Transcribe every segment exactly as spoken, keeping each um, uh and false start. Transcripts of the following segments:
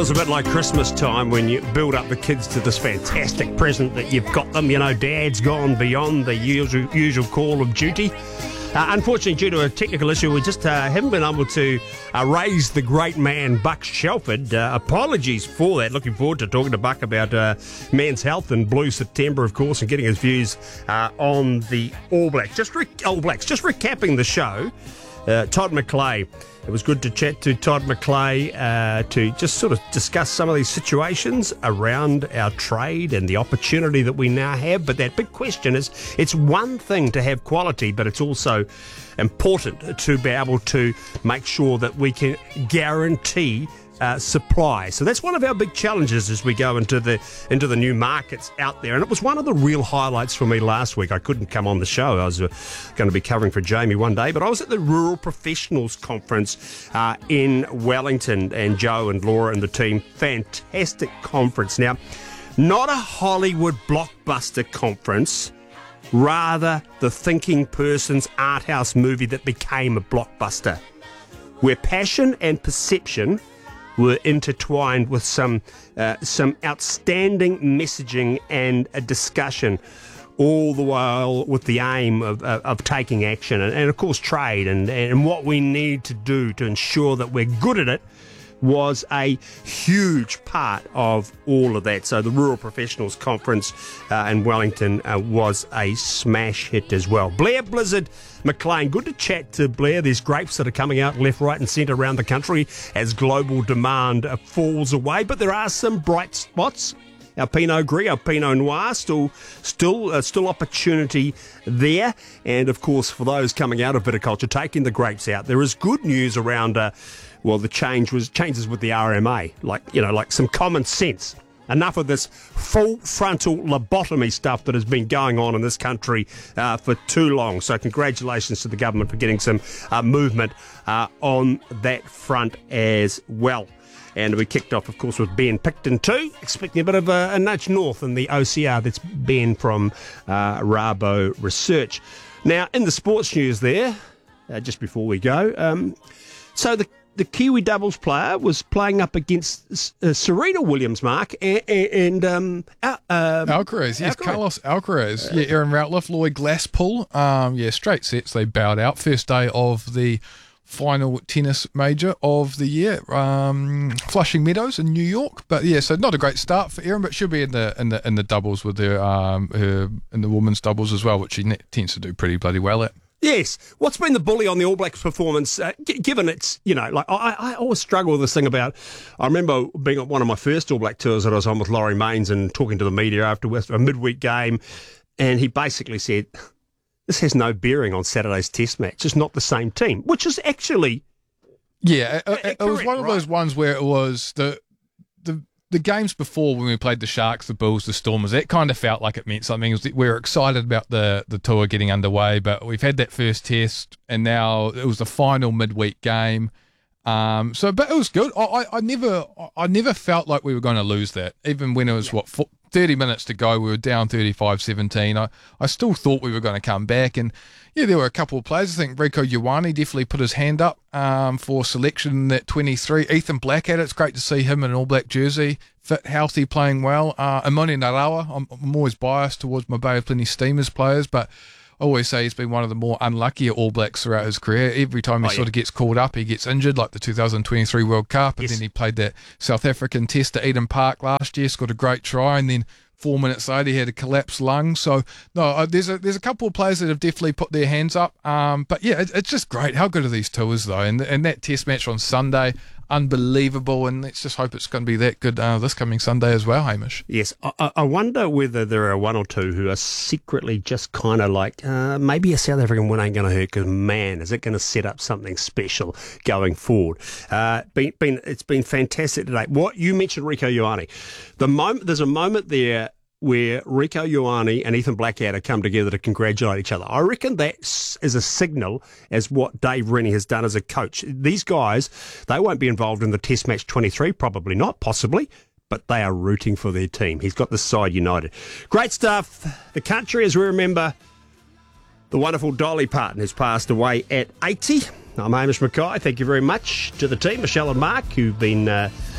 feels a bit like Christmas time when you build up the kids to this fantastic present that you've got them. You know, Dad's gone beyond the usual, usual call of duty. Uh, unfortunately, due to a technical issue, we just uh, haven't been able to uh, raise the great man, Buck Shelford. Uh, apologies for that. Looking forward to talking to Buck about uh, men's health and Blue September, of course, and getting his views uh, on the All Blacks. Just re- All Blacks. Just recapping the show, uh, Todd McClay. It was good to chat to Todd McClay uh, to just sort of discuss some of these situations around our trade and the opportunity that we now have. But that big question is, it's one thing to have quality, but it's also important to be able to make sure that we can guarantee Uh, supply. So that's one of our big challenges as we go into the into the new markets out there. And it was one of the real highlights for me last week. I couldn't come on the show. I was uh, going to be covering for Jamie one day, but I was at the Rural Professionals Conference uh, in Wellington, and Joe and Laura and the team, fantastic conference. Now, not a Hollywood blockbuster conference, rather the thinking person's art house movie that became a blockbuster, where passion and perception were intertwined with some uh, some outstanding messaging and a discussion, all the while with the aim of, of, of taking action and, and, of course, trade and, and what we need to do to ensure that we're good at it was a huge part of all of that. So the Rural Professionals Conference uh, in Wellington uh, was a smash hit as well. Blair Blizzard McLean, good to chat to Blair. There's grapes that are coming out left, right and centre around the country as global demand uh, falls away, but there are some bright spots. Our Pinot Gris, our Pinot Noir, still still, uh, still opportunity there. And, of course, for those coming out of viticulture, taking the grapes out, there is good news around, uh, well, the change was changes with the R M A, like, you know, like some common sense. Enough of this full frontal lobotomy stuff that has been going on in this country uh, for too long. So congratulations to the government for getting some uh, movement uh, on that front as well. And we kicked off, of course, with Ben Picton too, expecting a bit of a, a nudge north in the O C R. That's Ben from uh, Rabo Research. Now, in the sports news there, uh, just before we go, um, so the the Kiwi doubles player was playing up against uh, Serena Williams, Mark, and, and um, uh, um, Alcaraz, yes, Alcaraz. Carlos Alcaraz. Uh, yeah, Aaron Routliffe, Lloyd Glasspool. Um, yeah, straight sets, they bowed out. First day of the final tennis major of the year, um, Flushing Meadows in New York. But yeah, so not a great start for Erin, but she'll be in the in the in the doubles with her, um, her in the women's doubles as well, which she ne- tends to do pretty bloody well at. Yes. What's been the bully on the All Blacks performance, uh, g- given it's, you know, like I, I always struggle with this thing about, I remember being at one of my first All Black tours that I was on with Laurie Mains and talking to the media afterwards, a midweek game, and he basically said, this has no bearing on Saturday's test match. It's not the same team, which is actually... Yeah, it, it, correct, it was one of right? those ones where it was the the the games before when we played the Sharks, the Bulls, the Stormers, that kind of felt like it meant something. It was, we were excited about the, the tour getting underway, but we've had that first test, and now it was the final midweek game. Um, so, but it was good. I, I, I never, I never felt like we were going to lose that, even when it was what thirty minutes to go. We were down thirty-five seventeen. I, I still thought we were going to come back, and yeah, there were a couple of players. I think Rieko Ioane definitely put his hand up um, for selection at twenty-three. Ethan Blackadder, it's great to see him in an All Black jersey, fit, healthy, playing well. Uh, Imoni Narawa, I'm, I'm always biased towards my Bay of Plenty Steamers players, but I always say he's been one of the more unluckier All Blacks throughout his career. Every time he oh, sort yeah. of gets called up, he gets injured, like the two thousand twenty-three World Cup, and yes. then he played that South African test at Eden Park last year, scored a great try, and then Four minutes later, he had a collapsed lung. So, no, uh, there's a there's a couple of players that have definitely put their hands up. Um, but, yeah, it, it's just great. How good are these tours, though? And, and that test match on Sunday, unbelievable. And let's just hope it's going to be that good uh, this coming Sunday as well, Hamish. Yes. I, I wonder whether there are one or two who are secretly just kind of like, uh, maybe a South African win ain't going to hurt because, man, is it going to set up something special going forward? Uh, been, been, it's been fantastic today. What you mentioned, Rieko Ioane. The moment, there's a moment there where Rieko Ioane and Ethan Blackadder come together to congratulate each other. I reckon that is a signal as what Dave Rennie has done as a coach. These guys, they won't be involved in the Test Match twenty-three, probably not, possibly, but they are rooting for their team. He's got the side united. Great stuff. The country, as we remember, the wonderful Dolly Parton has passed away at eighty. I'm Hamish Mackay. Thank you very much to the team, Michelle and Mark, who've been... Uh,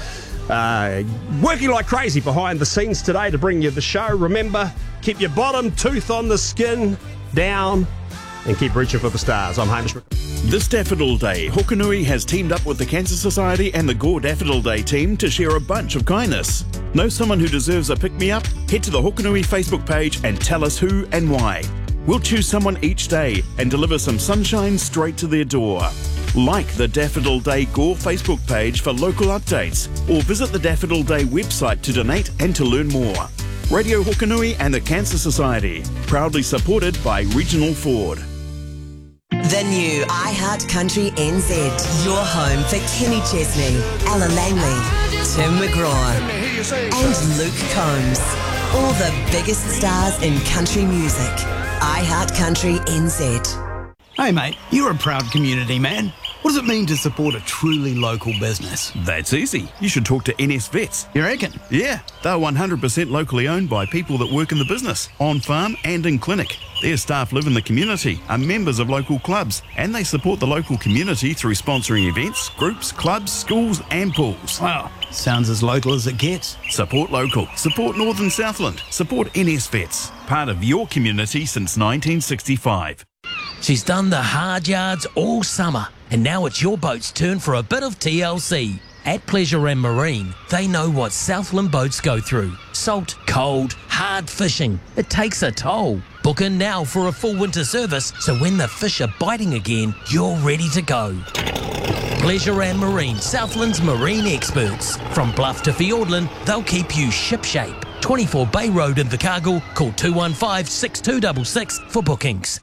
Uh, working like crazy behind the scenes today to bring you the show. Remember, keep your bottom tooth on the skin down and keep reaching for the stars. I'm Hamish. This Daffodil Day, Hokanui has teamed up with the Cancer Society and the Gore Daffodil Day team to share a bunch of kindness. Know someone who deserves a pick-me-up? Head to the Hokanui Facebook page and tell us who and why. We'll choose someone each day and deliver some sunshine straight to their door. Like the Daffodil Day Gore Facebook page for local updates, or visit the Daffodil Day website to donate and to learn more. Radio Hokanui and the Cancer Society, proudly supported by Regional Ford. The new iHeart Country N Z, your home for Kenny Chesney, Ella Langley, Tim McGraw, and Luke Combs. All the biggest stars in country music. iHeart Country N Z. Hey mate, you're a proud community man. What does it mean to support a truly local business? That's easy. You should talk to N S Vets. You reckon? Yeah, they're one hundred percent locally owned by people that work in the business, on farm and in clinic. Their staff live in the community, are members of local clubs, and they support the local community through sponsoring events, groups, clubs, schools and pools. Wow, sounds as local as it gets. Support local. Support Northern Southland. Support N S Vets. Part of your community since nineteen sixty-five. She's done the hard yards all summer, and now it's your boat's turn for a bit of T L C. At Pleasure and Marine, they know what Southland boats go through. Salt, cold, hard fishing. It takes a toll. Book in now for a full winter service, so when the fish are biting again, you're ready to go. Pleasure and Marine, Southland's marine experts. From Bluff to Fiordland, they'll keep you shipshape. twenty-four Bay Road in Invercargill. Call two one five, six two six six for bookings.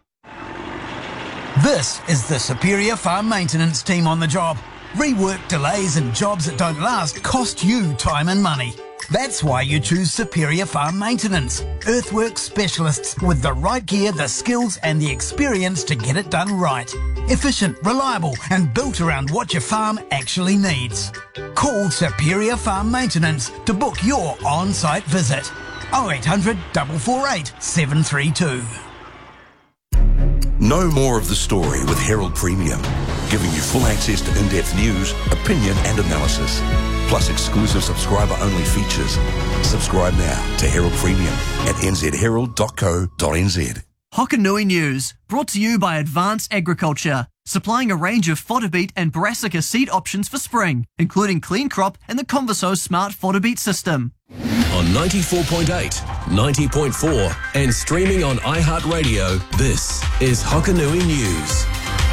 This is the Superior Farm Maintenance team on the job. Rework, delays and jobs that don't last cost you time and money. That's why you choose Superior Farm Maintenance. Earthworks specialists with the right gear, the skills and the experience to get it done right. Efficient, reliable and built around what your farm actually needs. Call Superior Farm Maintenance to book your on-site visit. oh eight hundred, four four eight, seven three two. Know more of the story with Herald Premium, giving you full access to in-depth news, opinion and analysis, plus exclusive subscriber-only features. Subscribe now to Herald Premium at n z herald dot co dot n z. Hokanui News, brought to you by Advanced Agriculture, supplying a range of fodder beet and brassica seed options for spring, including Clean Crop and the Converso Smart Fodder Beet System. On ninety-four point eight, ninety point four and streaming on iHeartRadio, this is Hokanui News.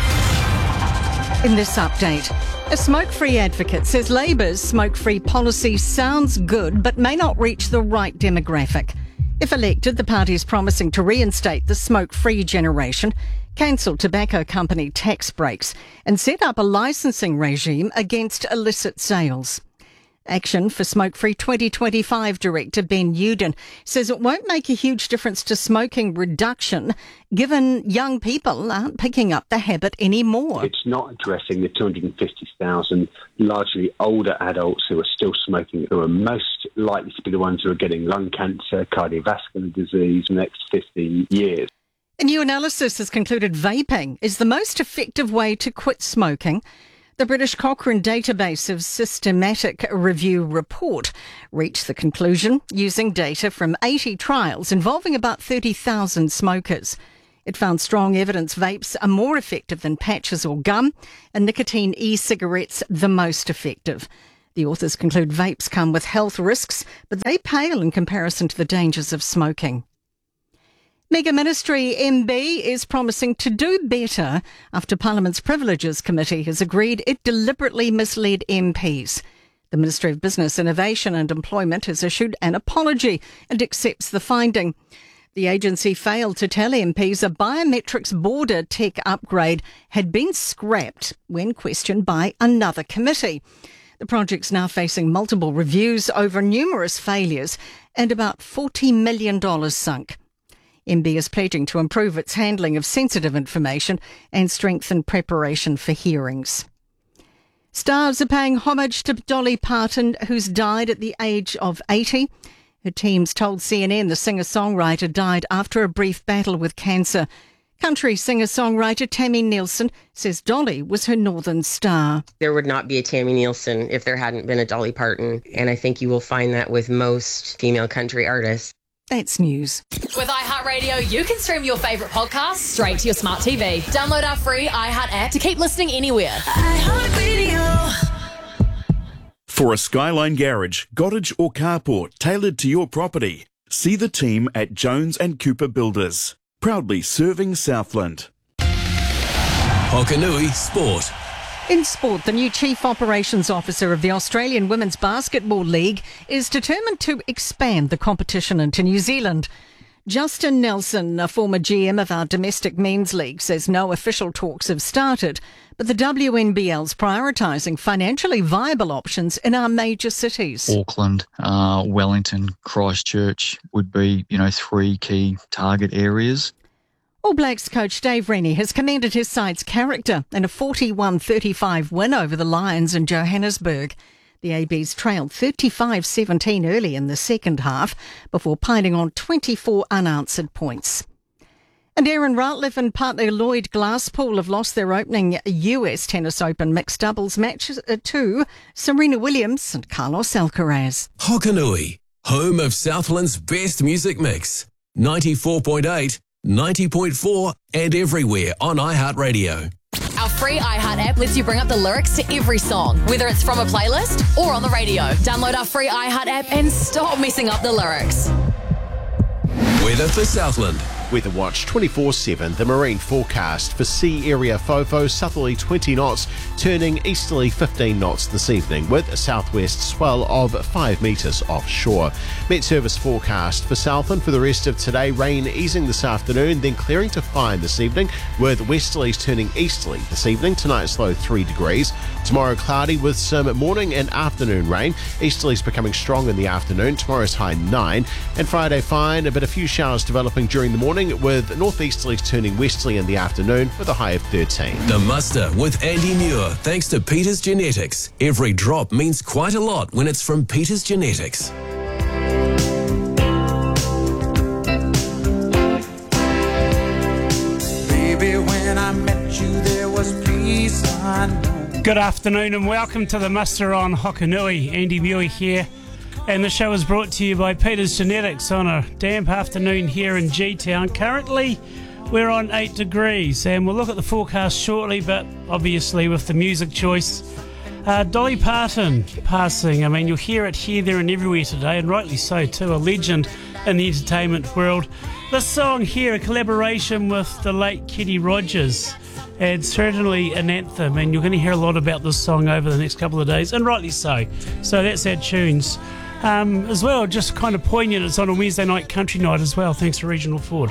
In this update, a smoke-free advocate says Labour's smoke-free policy sounds good but may not reach the right demographic. If elected, the party is promising to reinstate the smoke-free generation, cancel tobacco company tax breaks and set up a licensing regime against illicit sales. Action for Smoke-Free twenty twenty-five Director Ben Uden says it won't make a huge difference to smoking reduction given young people aren't picking up the habit anymore. It's not addressing the two hundred fifty thousand largely older adults who are still smoking, who are most likely to be the ones who are getting lung cancer, cardiovascular disease in the next fifteen years. A new analysis has concluded vaping is the most effective way to quit smoking. The British Cochrane Database of Systematic Review report reached the conclusion using data from eighty trials involving about thirty thousand smokers. It found strong evidence vapes are more effective than patches or gum, and nicotine e-cigarettes the most effective. The authors conclude vapes come with health risks, but they pale in comparison to the dangers of smoking. Mega Ministry M B is promising to do better after Parliament's Privileges Committee has agreed it deliberately misled M Ps. The Ministry of Business, Innovation and Employment has issued an apology and accepts the finding. The agency failed to tell M Ps a biometrics border tech upgrade had been scrapped when questioned by another committee. The project's now facing multiple reviews over numerous failures and about forty million dollars sunk. M B is pledging to improve its handling of sensitive information and strengthen preparation for hearings. Stars are paying homage to Dolly Parton, who's died at the age of eighty. Her teams told C N N the singer-songwriter died after a brief battle with cancer. Country singer-songwriter Tammy Nielsen says Dolly was her northern star. There would not be a Tammy Nielsen if there hadn't been a Dolly Parton, and I think you will find that with most female country artists. That's news. With iHeartRadio, you can stream your favourite podcasts straight to your smart T V. Download our free iHeart app to keep listening anywhere. iHeartRadio. For a Skyline garage, cottage or carport tailored to your property, see the team at Jones and Cooper Builders. Proudly serving Southland. Hokanui Sport. In sport, the new Chief Operations Officer of the Australian Women's Basketball League is determined to expand the competition into New Zealand. Justin Nelson, a former G M of our domestic men's league, says no official talks have started, but the W N B L's prioritising financially viable options in our major cities. Auckland, uh, Wellington, Christchurch would be, you know, three key target areas. All Blacks coach Dave Rennie has commended his side's character in a forty-one thirty-five win over the Lions in Johannesburg. The A Bs trailed thirty-five seventeen early in the second half before piling on twenty-four unanswered points. And Aaron Routliffe and partner Lloyd Glasspool have lost their opening U S Tennis Open mixed doubles matches to Serena Williams and Carlos Alcaraz. Hokanui, home of Southland's best music mix. ninety-four point eight, ninety point four and everywhere on iHeartRadio. Our free iHeart app lets you bring up the lyrics to every song, whether it's from a playlist or on the radio. Download our free iHeart app and stop messing up the lyrics. Weather for Southland. Weather Watch twenty-four seven, the marine forecast for sea area FOFO, southerly twenty knots, turning easterly fifteen knots this evening with a southwest swell of five metres offshore. Met Service forecast for Southland for the rest of today, rain easing this afternoon, then clearing to fine this evening with westerlies turning easterly this evening, tonight's low three degrees. Tomorrow cloudy with some morning and afternoon rain, easterlies becoming strong in the afternoon, tomorrow's high nine, and Friday fine, but a few showers developing during the morning with northeasterlies turning westerly in the afternoon with a high of thirteen. The Muster with Andy Muir, thanks to Peters Genetics. Every drop means quite a lot when it's from Peters Genetics. Baby, when I met you, there was peace unknown. Good afternoon and welcome to the Muster on Hokanui. Andy Muir here. And the show is brought to you by Peters Genetics on a damp afternoon here in G-Town. Currently, we're on eight degrees, and we'll look at the forecast shortly, but obviously with the music choice. Uh, Dolly Parton passing. I mean, you'll hear it here, there and everywhere today, and rightly so too, a legend in the entertainment world. This song here, a collaboration with the late Kenny Rogers, and certainly an anthem, and you're going to hear a lot about this song over the next couple of days, and rightly so. So that's our tunes. Um, as well, just kind of poignant, it's on a Wednesday night country night as well, thanks to Regional Ford.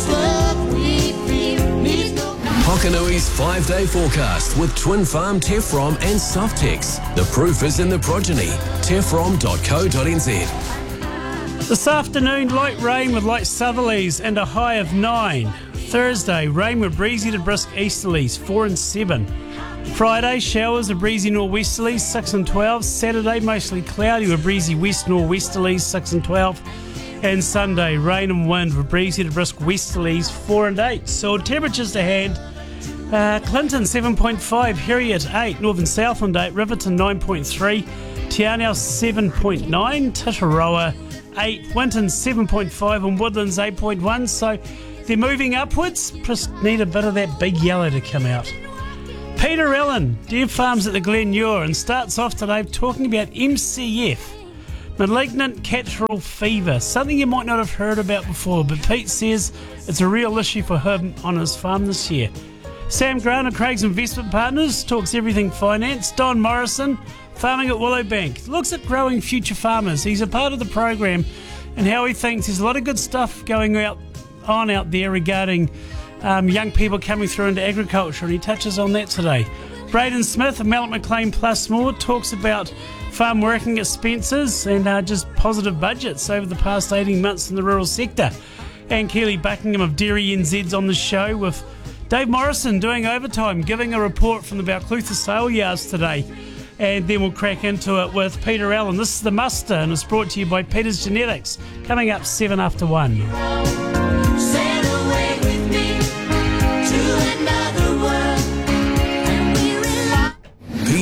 Hokanui's five-day forecast with Twin Farm Tefrom and Softex. The proof is in the progeny. tefrom dot co dot n z. This afternoon, light rain with light southerlies and a high of nine. Thursday, rain with breezy to brisk easterlies, four and seven. Friday, showers with breezy nor'westerlies, six and twelve. Saturday, mostly cloudy with breezy west nor'westerlies, six and twelve. And Sunday, rain and wind with breezy to brisk westerlies, four and eight. So temperatures to hand. Uh, Clinton, seven point five. Heriot, eight. Northern Southland, eight. Riverton, nine point three. Te Anau, seven point nine. Tataroa, eight. Winton, seven point five. And Woodlands, eight point one. So they're moving upwards. Just need a bit of that big yellow to come out. Peter Allen, Deer Farms at the Glen Ure, and starts off today talking about M C F, malignant cattle fever, something you might not have heard about before, but Pete says it's a real issue for him on his farm this year. Sam Grant of Craig's Investment Partners talks everything finance. Don Morrison, farming at Willowbank, looks at growing future farmers. He's a part of the program and how he thinks there's a lot of good stuff going out on out there regarding Um, young people coming through into agriculture, and he touches on that today. Braden Smith of Mallet McLean Plus More talks about farm working expenses and uh, just positive budgets over the past eighteen months in the rural sector. And Keely Buckingham of Dairy N Z's on the show with Dave Morrison doing overtime, giving a report from the Balclutha sale yards today. And then we'll crack into it with Peter Allen. This is The Muster, and it's brought to you by Peters Genetics, coming up seven after one.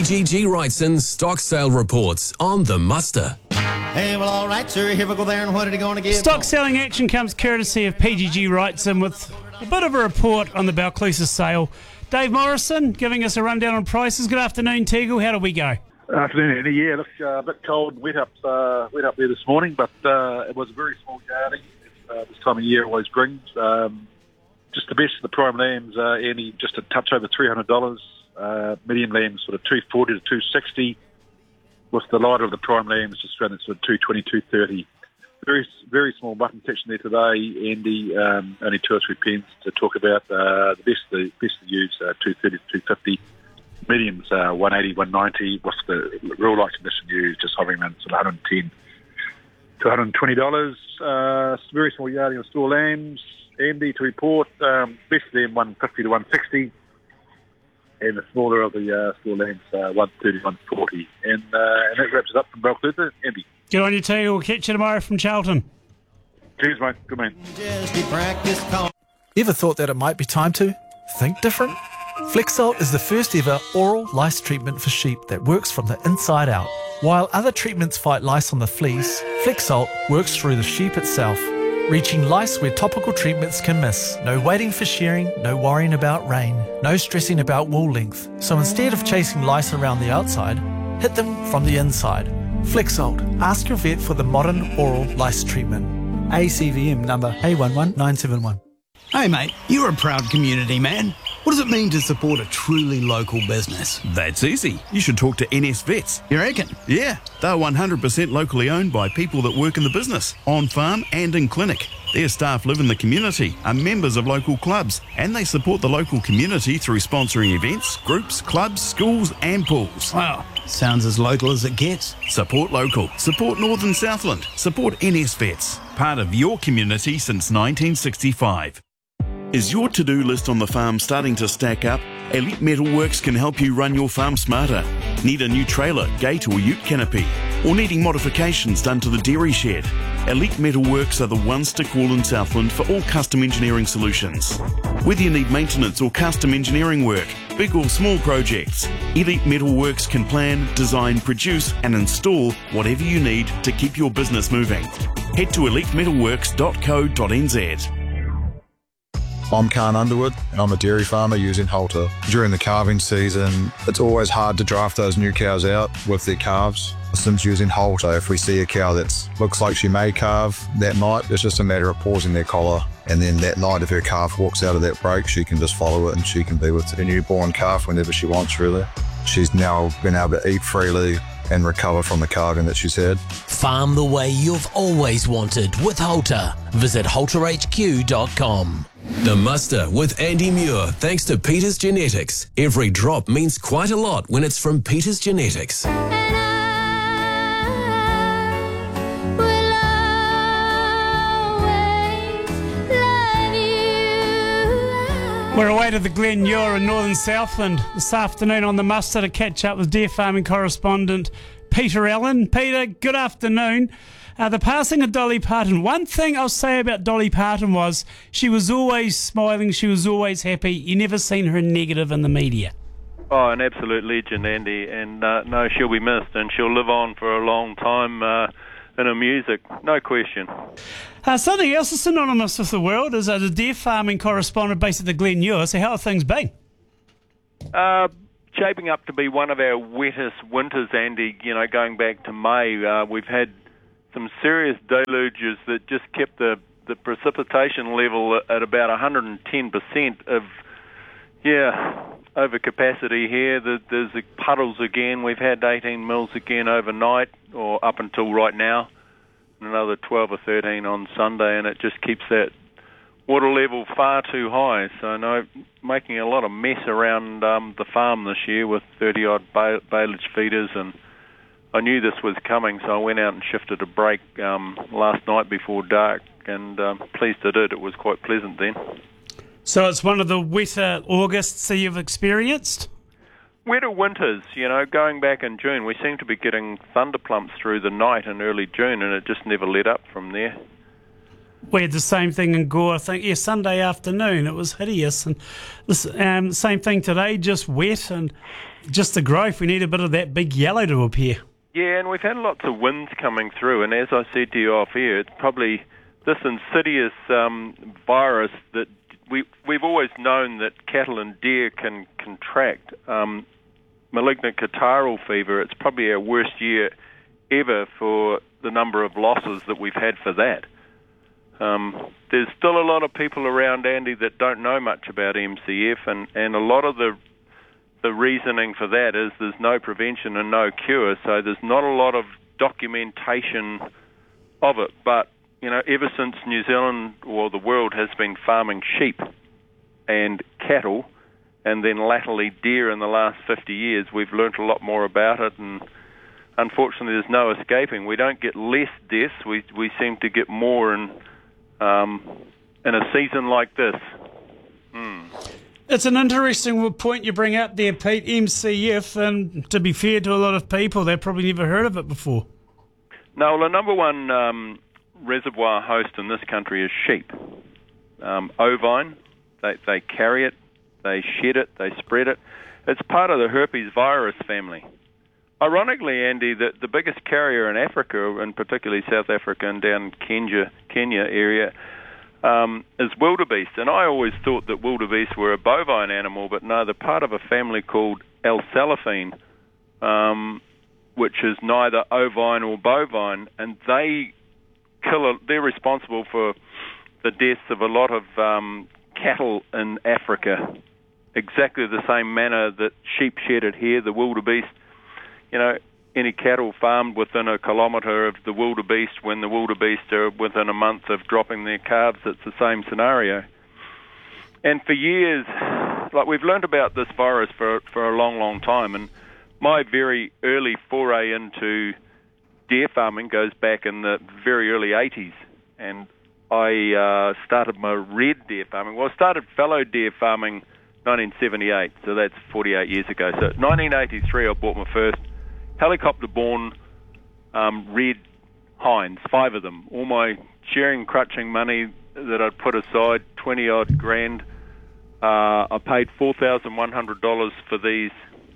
G G Wrightson stock sale reports on The Muster. Hey, well, all right, sir. Here we go there, and what are you going to give? Stock selling action comes courtesy of P G G Wrightson with a bit of a report on the Balclusa sale. Dave Morrison giving us a rundown on prices. Good afternoon, Teagle. How do we go? Afternoon, Andy. Yeah, look, uh, a bit cold, wet up, uh, wet up there this morning, but uh, it was a very small yarding. Uh, this time of year always brings. Um, just the best of the prime lambs, uh, Andy, just a touch over three hundred dollars. Uh, medium lambs sort of two forty to two sixty. With the lighter of the prime lambs just around at sort of two twenty, two thirty. Very, very small mutton section there today, Andy. Um, only two or three pence to talk about. Uh, the best, the best to use, uh, two thirty to two fifty. Mediums, uh, one eighty, one ninety. What's the real light condition used? Just hovering around sort of one ten to one twenty dollars. Uh, very small yarding of store lambs, Andy, to report. Um, best of them, one fifty to one sixty. And the smaller of the uh, store lambs, uh, one thirty, one forty. And, uh, and that wraps it up from Balclusa, Andy. Good on you, Teagle. We'll catch you tomorrow from Charlton. Cheers, mate. Good man. Ever thought that it might be time to think different? Flexalt is the first ever oral lice treatment for sheep that works from the inside out. While other treatments fight lice on the fleece, Flexalt works through the sheep itself, reaching lice where topical treatments can miss. No waiting for shearing, no worrying about rain, no stressing about wool length. So instead of chasing lice around the outside, hit them from the inside. Flexalt. Ask your vet for the modern oral lice treatment. A C V M number A one one nine seven one. Hey mate, you're a proud community man. What does it mean to support a truly local business? That's easy. You should talk to N S Vets. You reckon? Yeah, they're one hundred percent locally owned by people that work in the business, on farm and in clinic. Their staff live in the community, are members of local clubs, and they support the local community through sponsoring events, groups, clubs, schools and pools. Wow, sounds as local as it gets. Support local. Support Northern Southland. Support N S Vets. Part of your community since nineteen sixty-five. Is your to-do list on the farm starting to stack up? Elite Metalworks can help you run your farm smarter. Need a new trailer, gate or ute canopy? Or needing modifications done to the dairy shed? Elite Metalworks are the ones to call in Southland for all custom engineering solutions. Whether you need maintenance or custom engineering work, big or small projects, Elite Metalworks can plan, design, produce and install whatever you need to keep your business moving. Head to elite metalworks dot co dot n z. I'm Khan Underwood and I'm a dairy farmer using Halter. During the calving season, it's always hard to draft those new cows out with their calves. Since using Halter, if we see a cow that looks like she may calve that night, it's just a matter of pausing their collar. And then that night, if her calf walks out of that break, she can just follow it and she can be with her newborn calf whenever she wants, really. She's now been able to eat freely and recover from the calving that she's had. Farm the way you've always wanted with Halter. Visit halter h q dot com. The Muster with Andy Muir, thanks to Peters Genetics. Every drop means quite a lot when it's from Peters Genetics. We're away to the Glen Ewer in Northern Southland this afternoon on the Muster to catch up with Deer Farming correspondent Peter Allen. Peter, good afternoon. Uh, the passing of Dolly Parton. One thing I'll say about Dolly Parton was she was always smiling, she was always happy. You never seen her negative in the media. Oh, an absolute legend, Andy. And uh, no, she'll be missed and she'll live on for a long time uh, in her music, no question. Uh, something else that's synonymous with the world is uh, the deer farming correspondent based at the Glen Ewer. So how have things been? Uh, shaping up to be one of our wettest winters, Andy. You know, going back to May, uh, we've had some serious deluges that just kept the, the precipitation level at about one hundred ten percent of, yeah, overcapacity here. The, there's the puddles again. We've had eighteen mils again overnight, or up until right now, and another twelve or thirteen on Sunday, and it just keeps that water level far too high. So, no, making a lot of mess around um, the farm this year with thirty-odd ba- bailage feeders, and I knew this was coming, so I went out and shifted a break um, last night before dark, and um, pleased I did. It was quite pleasant then. So it's one of the wetter Augusts that you've experienced? Wetter winters, you know, going back in June, we seem to be getting thunderplumps through the night in early June, and it just never let up from there. We had the same thing in Gore, I think, yeah, Sunday afternoon. It was hideous. And this, um, same thing today, just wet and just the growth. We need a bit of that big yellow to appear. Yeah, and we've had lots of winds coming through, and as I said to you off air, it's probably this insidious um, virus that we, we've always known that cattle and deer can contract. Um, malignant catarrhal fever, it's probably our worst year ever for the number of losses that we've had for that. Um, there's still a lot of people around, Andy, that don't know much about M C F, and, and a lot of the the reasoning for that is there's no prevention and no cure, so there's not a lot of documentation of it. But, you know, ever since New Zealand or the world has been farming sheep and cattle, and then latterly deer in the last fifty years, we've learnt a lot more about it, and unfortunately there's no escaping. We don't get less deaths, we we seem to get more in, um, in a season like this. Mm. It's an interesting point you bring up there, Pete, M C F, and to be fair to a lot of people, they've probably never heard of it before. No, well, the number one um, reservoir host in this country is sheep. Um, ovine, they, they carry it, they shed it, they spread it. It's part of the herpes virus family. Ironically, Andy, the, the biggest carrier in Africa, and particularly South Africa and down Kenya, Kenya area, um, is wildebeest. And I always thought that wildebeest were a bovine animal, but no, they're part of a family called L-Salaphine, um, which is neither ovine or bovine, and they kill. A, they're responsible for the deaths of a lot of um, cattle in Africa, exactly the same manner that sheep shed it here. The wildebeest, you know, any cattle farmed within a kilometre of the wildebeest, when the wildebeest are within a month of dropping their calves, it's the same scenario. And for years, like we've learned about this virus for for a long, long time, and my very early foray into deer farming goes back in the very early eighties, and I uh, started my red deer farming. Well, I started fallow deer farming nineteen seventy-eight, so that's forty-eight years ago. So nineteen eighty-three, I bought my first helicopter-born um, red hinds, five of them. All my sharing, crutching money that I'd put aside, twenty-odd grand, uh, I paid four thousand one hundred dollars for these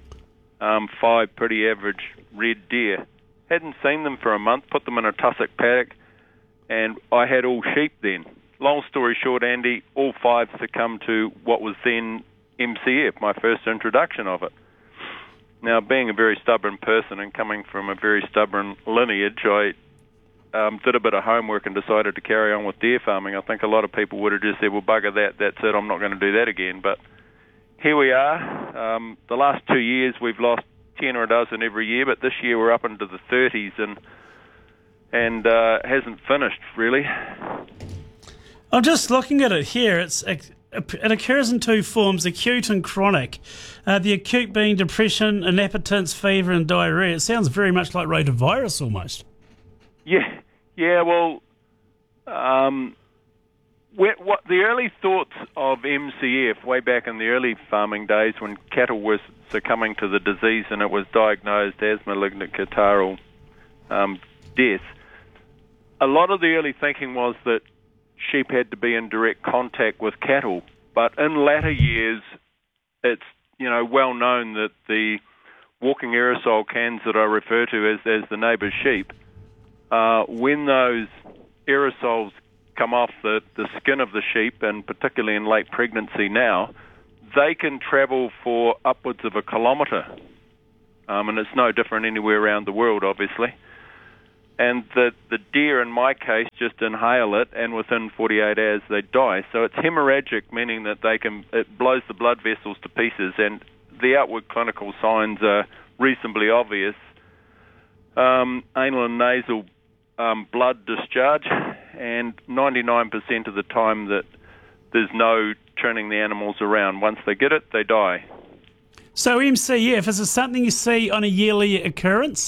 um, five pretty average red deer. Hadn't seen them for a month, put them in a tussock paddock, and I had all sheep then. Long story short, Andy, all five succumbed to what was then M C F, my first introduction of it. Now, being a very stubborn person and coming from a very stubborn lineage, I um, did a bit of homework and decided to carry on with deer farming. I think a lot of people would have just said, well, bugger that, that's it, I'm not going to do that again. But here we are. Um, the last two years we've lost ten or a dozen every year, but this year we're up into the thirties and and uh, hasn't finished, really. I'm just looking at it here. It's it occurs in two forms, acute and chronic. Uh, the acute being depression, inappetence, fever, and diarrhea. It sounds very much like rotavirus almost. Yeah, yeah. Well, um, what the early thoughts of M C F way back in the early farming days, when cattle were succumbing to the disease and it was diagnosed as malignant catarrhal um, death, a lot of the early thinking was that sheep had to be in direct contact with cattle. But in latter years, it's, you know, well known that the walking aerosol cans that I refer to as, as the neighbour's sheep, uh, when those aerosols come off the, the skin of the sheep, and particularly in late pregnancy now, they can travel for upwards of a kilometre. Um, and it's no different anywhere around the world, obviously. And the, the deer, in my case, just inhale it, and within forty-eight hours they die. So it's hemorrhagic, meaning that they can it blows the blood vessels to pieces, and the outward clinical signs are reasonably obvious. Um, anal and nasal um, blood discharge, and ninety-nine percent of the time that there's no turning the animals around. Once they get it, they die. So M C F, is it something you see on a yearly occurrence?